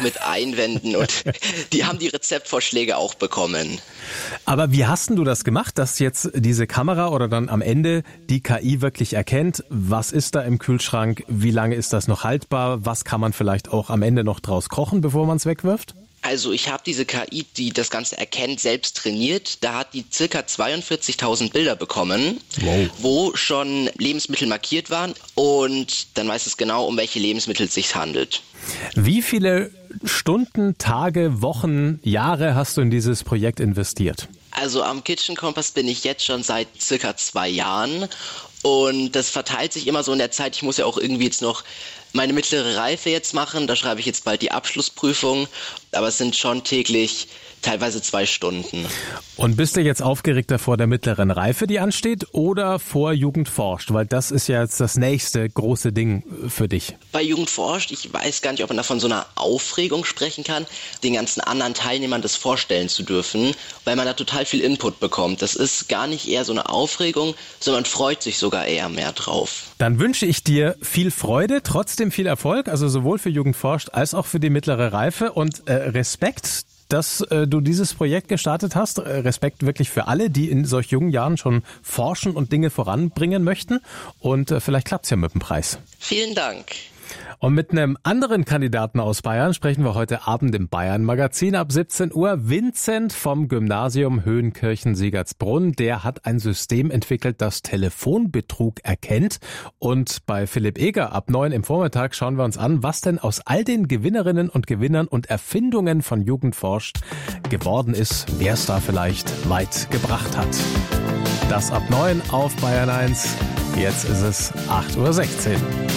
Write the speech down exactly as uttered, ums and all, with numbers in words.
mit Einwänden und die haben die Rezeptvorschläge auch bekommen. Aber wie hast denn du das gemacht, dass jetzt diese Kamera oder dann am Ende die K I wirklich erkennt, was ist da im Kühlschrank, wie lange ist das noch haltbar, was kann man vielleicht auch am Ende noch draus kochen, bevor man es wegwirft? Also ich habe diese K I, die das Ganze erkennt, selbst trainiert. Da hat die circa zweiundvierzigtausend Bilder bekommen, wow. wo schon Lebensmittel markiert waren und dann weiß es genau, um welche Lebensmittel es sich handelt. Wie viele Stunden, Tage, Wochen, Jahre hast du in dieses Projekt investiert? Also am Kitchen Kompass bin ich jetzt schon seit circa zwei Jahren und das verteilt sich immer so in der Zeit. Ich muss ja auch irgendwie jetzt noch meine mittlere Reife jetzt machen, da schreibe ich jetzt bald die Abschlussprüfung, aber es sind schon täglich teilweise zwei Stunden. Und bist du jetzt aufgeregter vor der mittleren Reife, die ansteht, oder vor Jugend forscht? Weil das ist ja jetzt das nächste große Ding für dich. Bei Jugend forscht, ich weiß gar nicht, ob man da von so einer Aufregung sprechen kann, den ganzen anderen Teilnehmern das vorstellen zu dürfen, weil man da total viel Input bekommt. Das ist gar nicht eher so eine Aufregung, sondern man freut sich sogar eher mehr drauf. Dann wünsche ich dir viel Freude, trotzdem viel Erfolg, also sowohl für Jugend forscht als auch für die mittlere Reife und äh, Respekt, dass äh, du dieses Projekt gestartet hast. Äh, Respekt wirklich für alle, die in solch jungen Jahren schon forschen und Dinge voranbringen möchten. Und äh, vielleicht klappt's ja mit dem Preis. Vielen Dank. Und mit einem anderen Kandidaten aus Bayern sprechen wir heute Abend im Bayern-Magazin ab siebzehn Uhr. Vincent vom Gymnasium Höhenkirchen-Siegertsbrunn, der hat ein System entwickelt, das Telefonbetrug erkennt. Und bei Philipp Eger ab neun im Vormittag schauen wir uns an, was denn aus all den Gewinnerinnen und Gewinnern und Erfindungen von Jugend forscht geworden ist, wer es da vielleicht weit gebracht hat. Das ab neun auf Bayern eins. Jetzt ist es acht Uhr sechzehn.